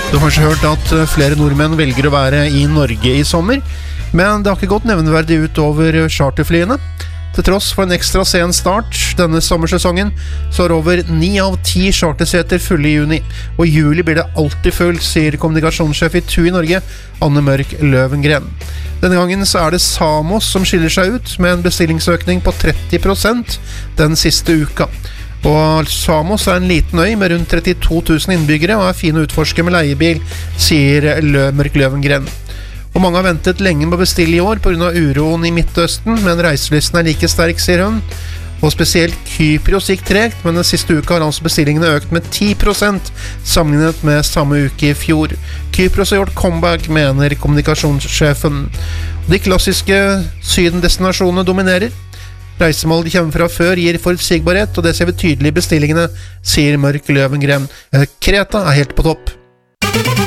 Du har kanskje hørt at flere nordmenn velger å være i Norge i sommer, men det har ikke gått nevneverdig ut over charterflyene. Til tross for en ekstra sen start denne sommersesongen, så er over 9 av 10 charterseter fulle i juni, og i juli blir det alltid fullt, sier kommunikasjonssjef i TUI Norge, Anne Mørk Løvengren. Denne gangen så er det Samos som skiller seg ut, med en bestillingsøkning på 30% den siste uka. Og Samos er en liten øy med rundt 32 000 innbyggere og er fin å utforske med leiebil, sier Mørk Løvengren. Og mange har ventet lenge med å bestille i år på grunn av uroen i Midtøsten, men reiselysten er like sterk, sier hun. Og spesielt Kypros gikk tregt, men den siste uka har altså bestillingene økt med 10% sammenlignet med samme uke i fjor. Kypros har gjort comeback, mener kommunikasjonssjefen. De klassiske sydendestinasjonene dominerer. Reisemål de kommer fra før gir forutsigbarhet, og det ser vi tydelig i bestillingene, sier Mørk Løvengren. Kreta er helt på topp.